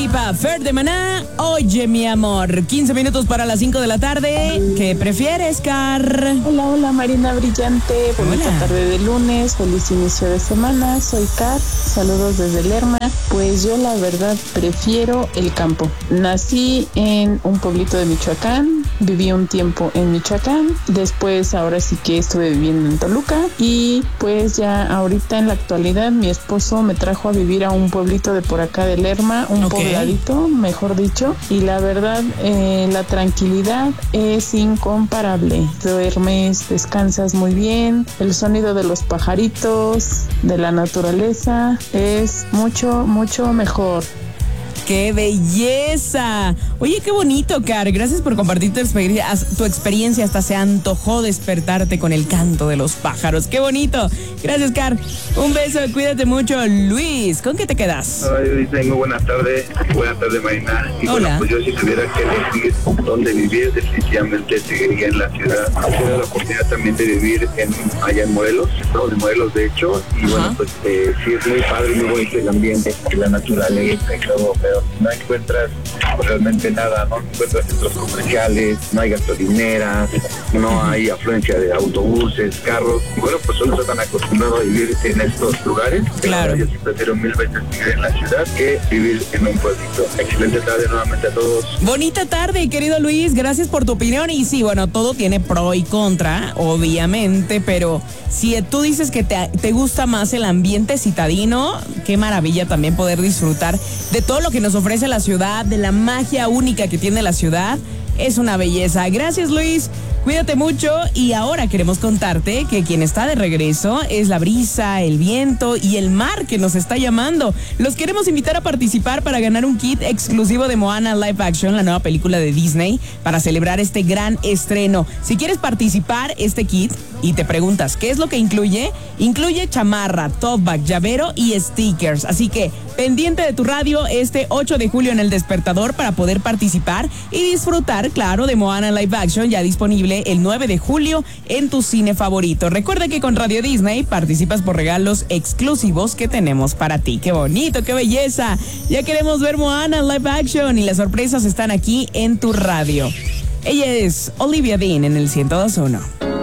Lipa, Fer de Maná. Oye, mi amor, 15 minutos para las 5 de la tarde. ¿Qué prefieres, Car? Hola, Marina Brillante. Bonita tarde de lunes. Feliz inicio de semana. Soy Car. Saludos desde Lerma. Pues yo la verdad prefiero el campo. Nací en un pueblito de Michoacán. Viví un tiempo en Michoacán. Después ahora sí que estuve viviendo en Toluca. Y pues ya ahorita en la actualidad mi esposo me trajo a vivir a un pueblito de por acá de Lerma. Un pobladito, mejor dicho. Y la verdad, la tranquilidad es incomparable. Duermes, descansas muy bien. El sonido de los pajaritos, de la naturaleza, es mucho mejor. ¡Qué belleza! Oye, qué bonito, Car. Gracias por compartir tu experiencia. Hasta se antojó despertarte con el canto de los pájaros. ¡Qué bonito! Gracias, Car. Un beso, cuídate mucho. Luis, ¿con qué te quedas? Hola, tengo buenas tardes. Buenas tardes, Marina. Y hola. Bueno, pues yo si tuviera que elegir dónde vivir, definitivamente seguiría en la ciudad. Tuve la oportunidad también de vivir allá en Morelos, estado de Morelos, de hecho. Y bueno, pues sí es muy padre, muy bonito el ambiente, la naturaleza y todo, pero no encuentras realmente nada, no encuentras centros comerciales, no hay gasolineras, no hay afluencia de autobuses, carros, y bueno, pues solo están acostumbrados a vivir en estos lugares. Claro. Yo sí prefiero 1000 veces vivir en la ciudad que vivir en un pueblito. Excelente tarde nuevamente a todos. Bonita tarde, querido Luis, gracias por tu opinión. Y sí, bueno, todo tiene pro y contra, obviamente, pero si tú dices que te gusta más el ambiente citadino, qué maravilla también poder disfrutar de todo lo que nos ofrece la ciudad, de la magia única que tiene la ciudad. Es una belleza. Gracias, Luis. Cuídate mucho. Y ahora queremos contarte que quien está de regreso es la brisa, el viento y el mar que nos está llamando. Los queremos invitar a participar para ganar un kit exclusivo de Moana Live Action, la nueva película de Disney, para celebrar este gran estreno. Si quieres participar, este kit, y te preguntas, ¿qué es lo que incluye? Incluye chamarra, tote bag, llavero y stickers. Así que, pendiente de tu radio este 8 de julio en El Despertador para poder participar y disfrutar, claro, de Moana Live Action, ya disponible el 9 de julio en tu cine favorito. Recuerda que con Radio Disney participas por regalos exclusivos que tenemos para ti. ¡Qué bonito, qué belleza! Ya queremos ver Moana Live Action y las sorpresas están aquí en tu radio. Ella es Olivia Dean en el 102.1.